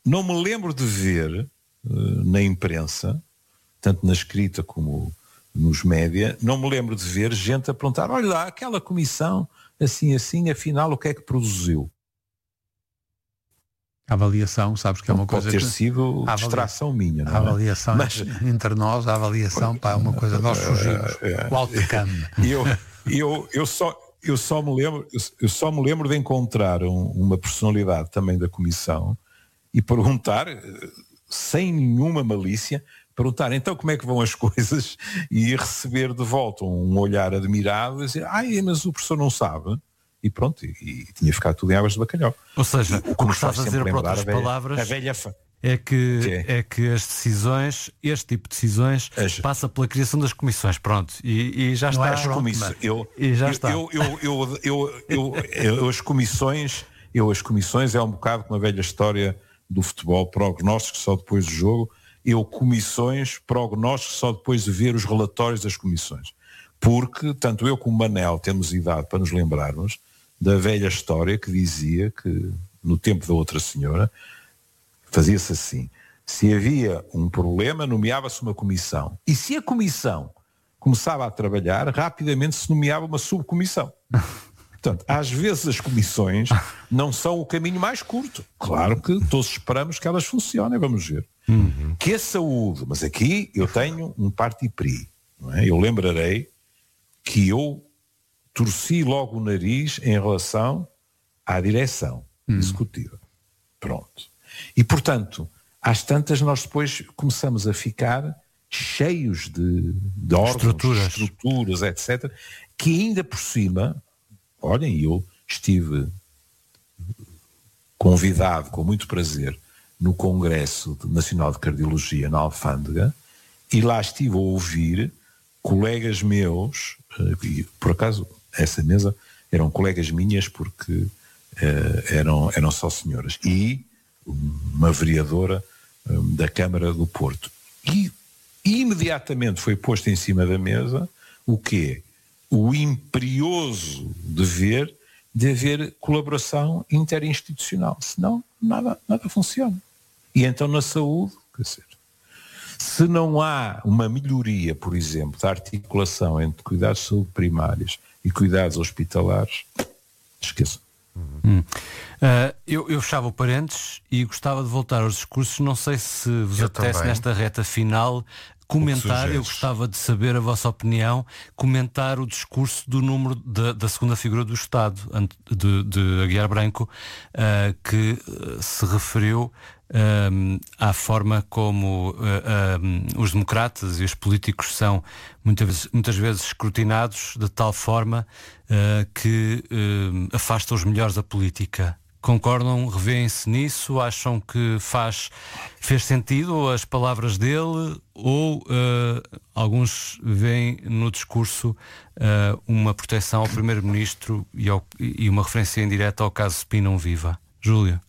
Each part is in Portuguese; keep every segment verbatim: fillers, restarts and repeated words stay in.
não me lembro de ver uh, na imprensa, tanto na escrita como nos média, não me lembro de ver gente a perguntar, olha lá, aquela comissão, assim, assim, afinal, o que é que produziu? A avaliação, sabes que é uma Pode coisa ter que... sido a distração minha, não a avaliação, é? Mas entre nós, a avaliação, pá, é uma coisa, nós fugimos. O autocam. eu, eu, eu, só, eu, só me lembro, eu só me lembro de encontrar um, uma personalidade também da comissão e perguntar, sem nenhuma malícia, perguntar então como é que vão as coisas e receber de volta um olhar admirado e dizer, ai, mas o professor não sabe. E pronto, e, e tinha ficado tudo em águas de bacalhau. Ou seja, e, o que estás a dizer, por outras a velha, palavras, a velha fa... é, que, que é? é que as decisões, este tipo de decisões, as... passa pela criação das comissões, pronto, e, e já não está. É as comissões. Eu, e já eu, está. Eu, eu, eu, eu, eu, eu, as comissões, eu as comissões é um bocado como a velha história do futebol, prognóstico só depois do jogo, eu comissões, prognóstico só depois de ver os relatórios das comissões. Porque, tanto eu como o Manel temos idade para nos lembrarmos da velha história que dizia que, no tempo da outra senhora, fazia-se assim. Se havia um problema, nomeava-se uma comissão. E se a comissão começava a trabalhar, rapidamente se nomeava uma subcomissão. Portanto, às vezes as comissões não são o caminho mais curto. Claro que todos esperamos que elas funcionem, vamos ver. Uhum. Que a saúde, mas aqui eu tenho um parti pris, não é? Eu lembrarei que eu torci logo o nariz em relação à direção hum. executiva. Pronto. E, portanto, às tantas nós depois começamos a ficar cheios de, de órgãos, estruturas. estruturas, etcétera, que ainda por cima, olhem, eu estive convidado com muito prazer no Congresso Nacional de Cardiologia na Alfândega e lá estive a ouvir colegas meus, e por acaso essa mesa eram colegas minhas porque uh, eram, eram só senhoras, e uma vereadora um, da Câmara do Porto. E imediatamente foi posto em cima da mesa o quê? O imperioso dever de haver colaboração interinstitucional, senão nada, nada funciona. E então na saúde, quer dizer, se não há uma melhoria, por exemplo, da articulação entre cuidados de saúde primários e cuidados hospitalares, esqueça. Hum. Uh, eu, eu fechava o parênteses e gostava de voltar aos discursos. Não sei se vos eu apetece também. Nesta reta final comentar, eu gostava de saber a vossa opinião, comentar o discurso do número da, da segunda figura do Estado, de, de Aguiar Branco, uh, que uh, se referiu Um, à forma como uh, um, os democratas e os políticos são muitas vezes, muitas vezes escrutinados de tal forma uh, que uh, afasta os melhores da política. Concordam, revêem-se nisso? Acham que faz, fez sentido as palavras dele? Ou uh, alguns veem no discurso uh, uma proteção ao Primeiro-Ministro e, ao, e uma referência indireta ao caso Spin não viva? Júlia?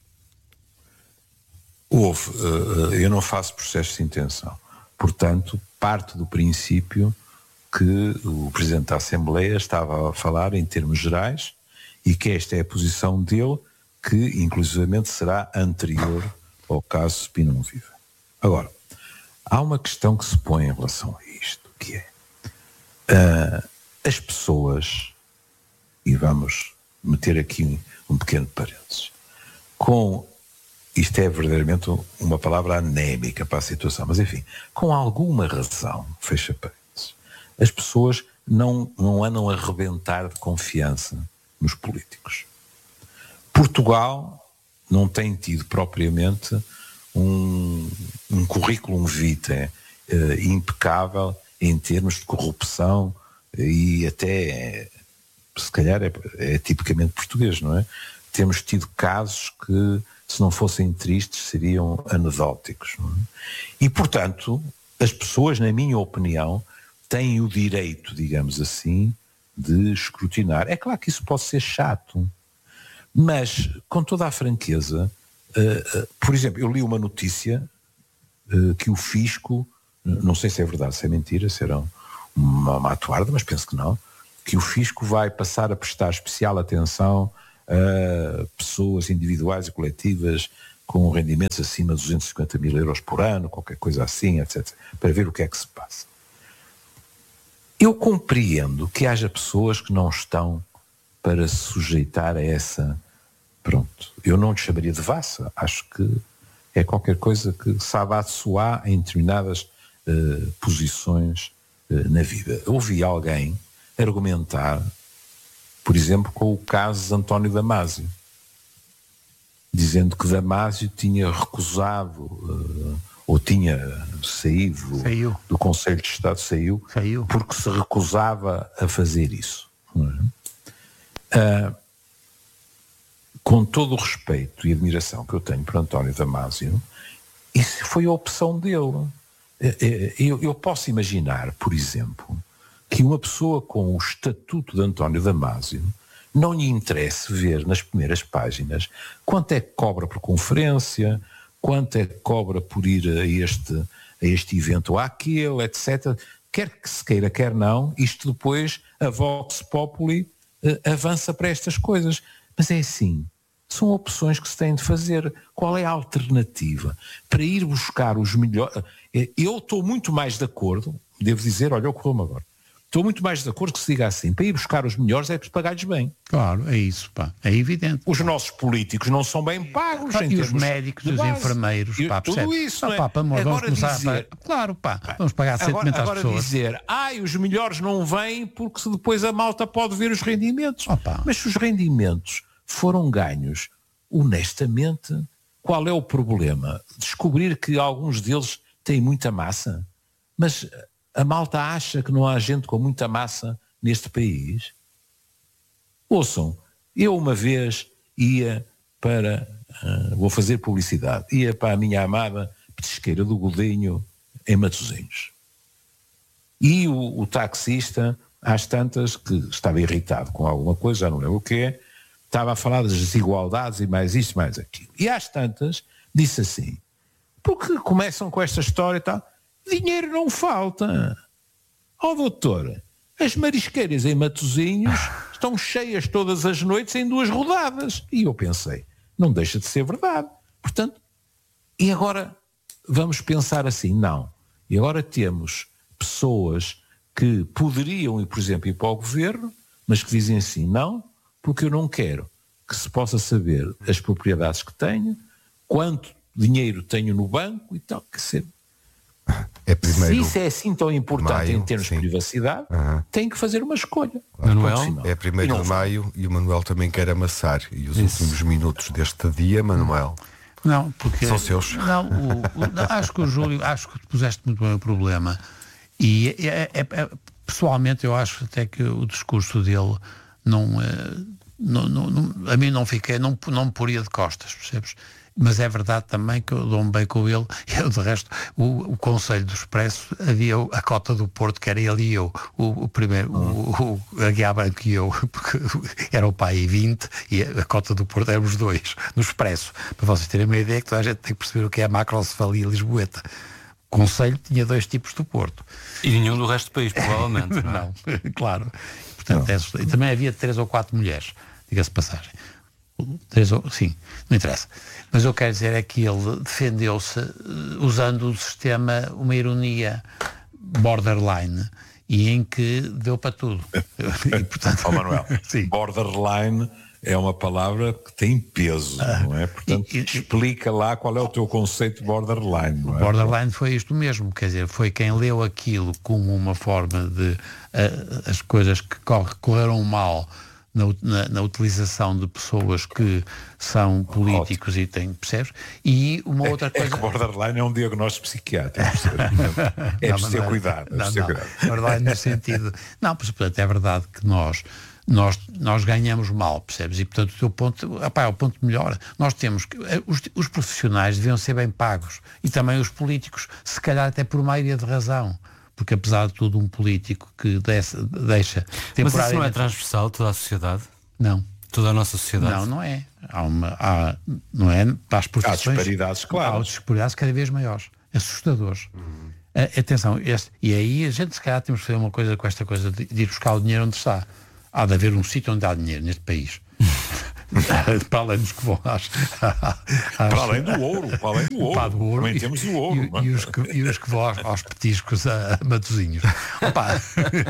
Houve, uh, eu não faço processo de intenção, portanto parto do princípio que o Presidente da Assembleia estava a falar em termos gerais e que esta é a posição dele, que inclusivamente será anterior ao caso Spin não viva. Agora, há uma questão que se põe em relação a isto, que é uh, as pessoas, e vamos meter aqui um, um pequeno parênteses, com isto é verdadeiramente uma palavra anémica para a situação, mas enfim, com alguma razão, fecha parênteses, as pessoas não, não andam a arrebentar de confiança nos políticos. Portugal não tem tido propriamente um, um currículo vitae uh, impecável em termos de corrupção e até, se calhar, é, é tipicamente português, não é? Temos tido casos que, se não fossem tristes, seriam anedóticos. Não é? E, portanto, as pessoas, na minha opinião, têm o direito, digamos assim, de escrutinar. É claro que isso pode ser chato, mas, com toda a franqueza, uh, uh, por exemplo, eu li uma notícia uh, que o Fisco, não sei se é verdade, se é mentira, se era uma, uma atuarda, mas penso que não, que o Fisco vai passar a prestar especial atenção a pessoas individuais e coletivas com rendimentos acima de duzentos e cinquenta mil euros por ano, qualquer coisa assim, etcétera, para ver o que é que se passa. Eu compreendo que haja pessoas que não estão para se sujeitar a essa... Pronto, eu não te chamaria de vassa, acho que é qualquer coisa que sabe assoar em determinadas uh, posições uh, na vida. Ouvi alguém argumentar, por exemplo, com o caso de António Damasio, dizendo que Damasio tinha recusado uh, ou tinha saído saiu. do Conselho de Estado, saiu, saiu, porque se recusava a fazer isso. Não é? Uh, com todo o respeito e admiração que eu tenho por António Damasio, isso foi a opção dele. Eu, eu posso imaginar, por exemplo, que uma pessoa com o estatuto de António Damasio não lhe interesse ver nas primeiras páginas quanto é que cobra por conferência, quanto é que cobra por ir a este, a este evento ou àquele, etcétera. Quer que se queira, quer não, isto depois, a Vox Populi uh, avança para estas coisas. Mas é assim, são opções que se têm de fazer. Qual é a alternativa? Para ir buscar os melhores... Eu estou muito mais de acordo, devo dizer, olha, ocorreu-me agora. Estou muito mais de acordo que se diga assim, para ir buscar os melhores é para pagar-lhes bem. Claro, é isso, pá, é evidente. Os nossos políticos não são bem pagos. Ah, e os médicos, os enfermeiros, e pá, tudo percebe? isso, ah, não é? pá, pá, vamos agora começar dizer, a... Claro, pá, vamos pagar cento e cinquenta às pessoas. Agora dizer, ai, os melhores não vêm porque depois a malta pode ver os rendimentos. Oh, mas se os rendimentos foram ganhos honestamente, qual é o problema? Descobrir que alguns deles têm muita massa? Mas a malta acha que não há gente com muita massa neste país? Ouçam, eu uma vez ia para, uh, vou fazer publicidade, ia para a minha amada petisqueira do Godinho em Matosinhos. E o, o taxista, às tantas, que estava irritado com alguma coisa, já não lembro o que é, estava a falar das desigualdades e mais isto, mais aquilo. E às tantas, disse assim, porque começam com esta história e tal, dinheiro não falta. Ó doutor, as marisqueiras em Matosinhos estão cheias todas as noites em duas rodadas. E eu pensei, não deixa de ser verdade. Portanto, e agora vamos pensar assim, não. E agora temos pessoas que poderiam, por exemplo, ir para o governo, mas que dizem assim, não, porque eu não quero que se possa saber as propriedades que tenho, quanto dinheiro tenho no banco e tal, que ser. É primeiro se isso é assim tão importante maio, em termos sim. de privacidade, uhum. tem que fazer uma escolha. Manuel? É primeiro de maio e o Manuel também quer amassar. E os isso. últimos minutos deste dia, Manuel, não, porque, são seus. Não, o, o, não, acho que o Júlio, acho que puseste muito bem o problema. E é, é, é, pessoalmente eu acho até que o discurso dele não... É, Não, não, não, a mim não fiquei, não, não me poria de costas, percebes? Mas é verdade também que eu dou-me bem com ele. Eu, de resto, o, o Conselho do Expresso, havia a cota do Porto, que era ele e eu, o, o primeiro, o, o Aguiar Branco e eu, porque era o pai e vinte, e a cota do Porto eram os dois, no Expresso. Para vocês terem uma ideia, que toda a gente tem que perceber o que é a macrocefalia lisboeta. O Conselho tinha dois tipos do Porto. E nenhum do resto do país, provavelmente. Não, é? Não, claro. Portanto, é, e também havia três ou quatro mulheres. Diga-se de passagem. Três ou, sim, não interessa. Mas eu quero dizer é que ele defendeu-se usando o sistema, uma ironia borderline, e em que deu para tudo. E, portanto, oh, Manuel, sim. Borderline é uma palavra que tem peso, ah, não é? Portanto, e, e, explica lá qual é o teu conceito de borderline. Não é? Borderline foi isto mesmo, quer dizer, foi quem leu aquilo como uma forma de uh, as coisas que corre, correram mal Na, na, na utilização de pessoas que são políticos. Ótimo. E têm, percebes? E uma outra é, coisa... É que borderline é um diagnóstico psiquiátrico. É preciso ter cuidado. É preciso ter cuidado. Borderline no sentido... Não, mas, portanto, é verdade que nós, nós, nós ganhamos mal, percebes? E, portanto, o teu ponto... Opá, é o ponto melhor. Nós temos... que os, os profissionais deviam ser bem pagos. E também os políticos, se calhar até por maioria de razão. Porque apesar de tudo um político que deixa, deixa mas isso não é transversal toda a sociedade? Não. Toda a nossa sociedade? Não, não é. Há uma, há, não é para as profissões. Há disparidades, claro. Há disparidades cada vez maiores, assustadores. Uhum. Uh, atenção, este, e aí a gente se calhar temos que fazer uma coisa com esta coisa de, de ir buscar o dinheiro onde está. Há de haver um sítio onde há dinheiro neste país. Para além dos que vão às, às, para além do ouro, para além do ouro, para do ouro também e, temos o ouro. E, e, os, que, e os que vão aos, aos petiscos a, a Matosinhos. Opa.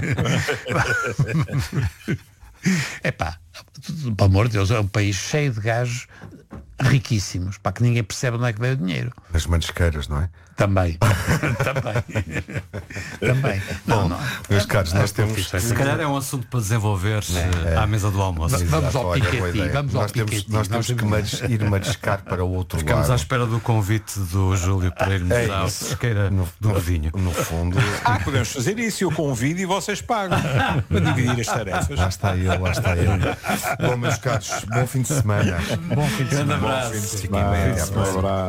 Epá, pelo amor de Deus, é um país cheio de gajos riquíssimos, para que ninguém percebe onde é que veio o dinheiro. As manisqueiras, não é? Também. Também. Também. Não, Bom, não. Meus caros, nós temos... Se calhar é um assunto para desenvolver é, é. à mesa do almoço. V vamos ao Piketty. Vamos nós ao temos, Piketty. nós temos que maris, ir mariscar para o outro Ficamos lado. à espera do convite do Júlio para irmos é à pesqueira do vinho. No fundo... Ah, podemos fazer isso. Eu convido e vocês pagam. Para dividir as tarefas. Lá está ele, lá está ele. Bom, meus caros, bom fim de semana. Bom fim de semana. Um abraço. Bom fim de semana.